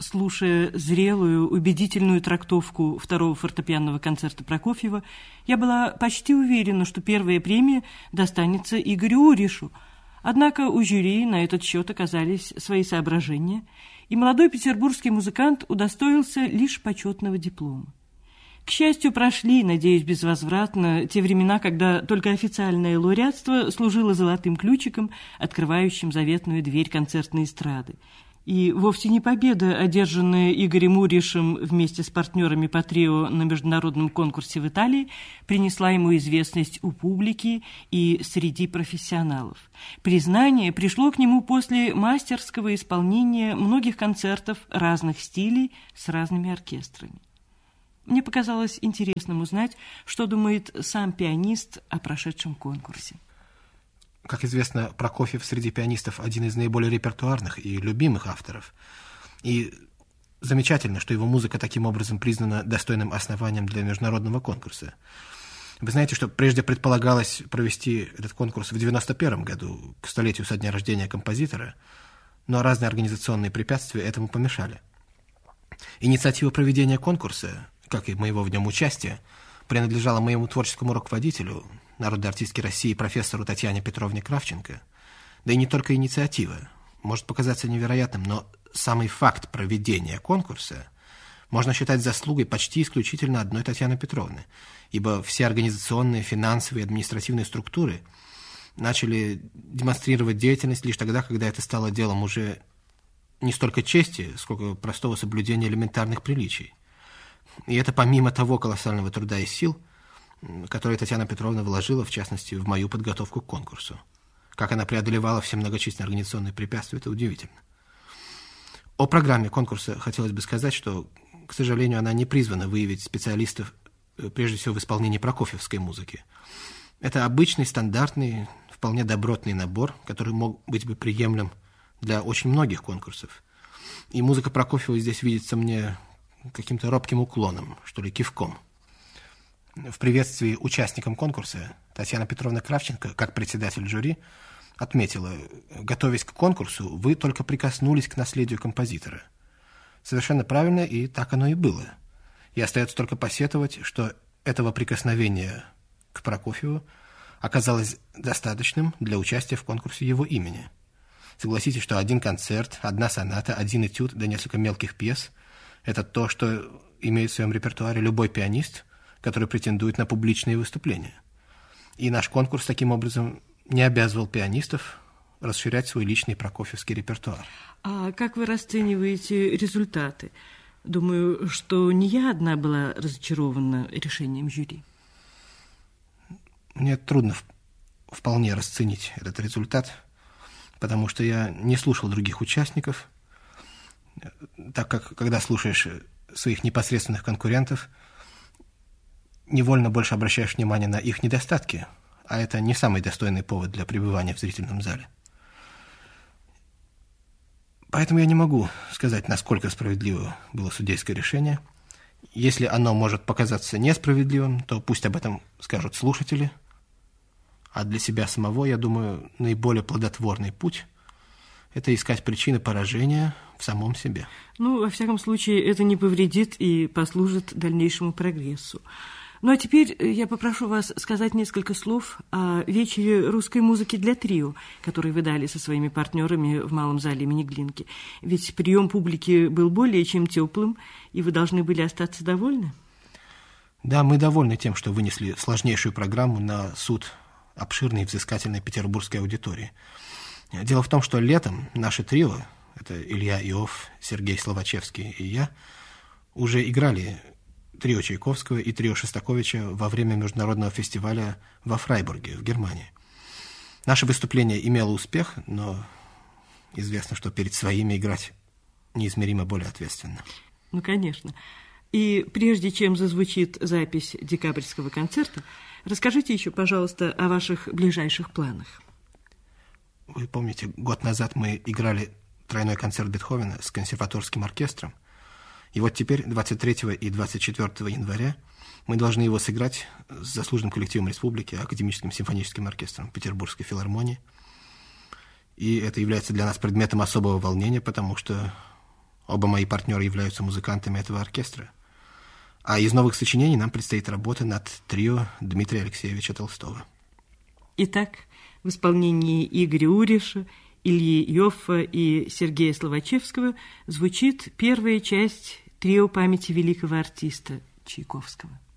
слушая зрелую, убедительную трактовку второго фортепианного концерта Прокофьева, я была почти уверена, что первая премия достанется Игорю Уришу. Однако у жюри на этот счет оказались свои соображения, и молодой петербургский музыкант удостоился лишь почетного диплома. К счастью, прошли, надеюсь, безвозвратно, те времена, когда только официальное лауреатство служило золотым ключиком, открывающим заветную дверь концертной эстрады. И вовсе не победа, одержанная Игорем Уришем вместе с партнерами по трио на международном конкурсе в Италии, принесла ему известность у публики и среди профессионалов. Признание пришло к нему после мастерского исполнения многих концертов разных стилей с разными оркестрами. Мне показалось интересным узнать, что думает сам пианист о прошедшем конкурсе. Как известно, Прокофьев среди пианистов один из наиболее репертуарных и любимых авторов. И замечательно, что его музыка таким образом признана достойным основанием для международного конкурса. Вы знаете, что прежде предполагалось провести этот конкурс в 1991 году, к столетию со дня рождения композитора, но разные организационные препятствия этому помешали. Инициатива проведения конкурса, как и моего в нем участия, принадлежала моему творческому руководителю, народной артистке России, профессору Татьяне Петровне Кравченко. Да и не только инициатива. Может показаться невероятным, но самый факт проведения конкурса можно считать заслугой почти исключительно одной Татьяны Петровны, ибо все организационные, финансовые и административные структуры начали демонстрировать деятельность лишь тогда, когда это стало делом уже не столько чести, сколько простого соблюдения элементарных приличий. И это помимо того колоссального труда и сил, которые Татьяна Петровна вложила, в частности, в мою подготовку к конкурсу. Как она преодолевала все многочисленные организационные препятствия, это удивительно. О программе конкурса хотелось бы сказать, что, к сожалению, она не призвана выявить специалистов, прежде всего, в исполнении прокофьевской музыки. Это обычный, стандартный, вполне добротный набор, который мог быть бы приемлем для очень многих конкурсов. И музыка Прокофьева здесь видится мне каким-то робким уклоном, что ли, кивком. В приветствии участникам конкурса Татьяна Петровна Кравченко, как председатель жюри, отметила: готовясь к конкурсу, вы только прикоснулись к наследию композитора. Совершенно правильно, и так оно и было. И остается только посетовать, что этого прикосновения к Прокофьеву оказалось достаточным для участия в конкурсе его имени. Согласитесь, что один концерт, одна соната, один этюд, да несколько мелких пьес – это то, что имеет в своем репертуаре любой пианист, который претендует на публичные выступления. И наш конкурс таким образом не обязывал пианистов расширять свой личный прокофьевский репертуар. А как вы расцениваете результаты? Думаю, что не я одна была разочарована решением жюри. Мне трудно вполне расценить этот результат, потому что я не слушал других участников, так как, когда слушаешь своих непосредственных конкурентов, невольно больше обращаешь внимание на их недостатки, а это не самый достойный повод для пребывания в зрительном зале. Поэтому я не могу сказать, насколько справедливо было судейское решение. Если оно может показаться несправедливым, то пусть об этом скажут слушатели. А для себя самого, я думаю, наиболее плодотворный путь – это искать причины поражения в самом себе. Ну, во всяком случае, это не повредит и послужит дальнейшему прогрессу. Ну, а теперь я попрошу вас сказать несколько слов о вечере русской музыки для трио, который вы дали со своими партнерами в Малом зале имени Глинки. Ведь прием публики был более чем теплым, и вы должны были остаться довольны? Да, мы довольны тем, что вынесли сложнейшую программу на суд обширной и взыскательной петербургской аудитории. Дело в том, что летом наше трио, это Илья Иов, Сергей Словачевский и я, уже играли трио Чайковского и трио Шостаковича во время международного фестиваля во Фрайбурге, в Германии. Наше выступление имело успех, но известно, что перед своими играть неизмеримо более ответственно. Ну, конечно. И прежде чем зазвучит запись декабрьского концерта, расскажите еще, пожалуйста, о ваших ближайших планах. Вы помните, год назад мы играли тройной концерт Бетховена с консерваторским оркестром. И вот теперь, 23 и 24 января, мы должны его сыграть с заслуженным коллективом республики, Академическим симфоническим оркестром Петербургской филармонии. И это является для нас предметом особого волнения, потому что Оба мои партнера являются музыкантами этого оркестра. А из новых сочинений нам предстоит работа над трио Дмитрия Алексеевича Толстого. Итак, в исполнении Игоря Уриша, Ильи Йоффа и Сергея Словачевского звучит первая часть трио памяти великого артиста Чайковского.